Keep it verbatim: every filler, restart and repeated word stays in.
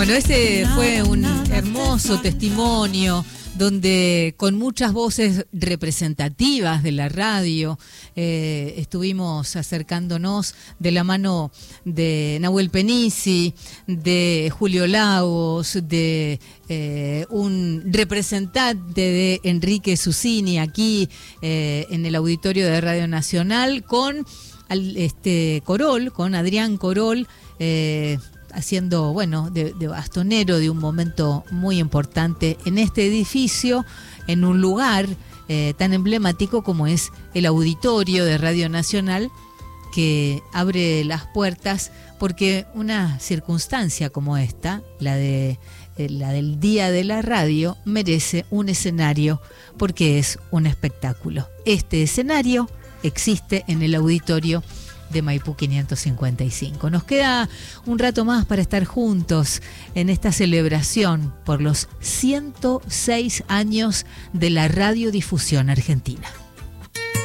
Bueno, ese fue un hermoso testimonio donde con muchas voces representativas de la radio eh, estuvimos acercándonos de la mano de Nahuel Penici, de Julio Lagos, de eh, un representante de Enrique Susini aquí eh, en el auditorio de Radio Nacional con al, este Corol, con Adrián Corol, eh, haciendo, bueno, de, de bastonero de un momento muy importante en este edificio, en un lugar eh, tan emblemático como es el auditorio de Radio Nacional, que abre las puertas porque una circunstancia como esta, la de eh, la del Día de la Radio, merece un escenario porque es un espectáculo. Este escenario existe en el auditorio de Maipú quinientos cincuenta y cinco. Nos queda un rato más para estar juntos en esta celebración por los ciento seis años de la radiodifusión argentina.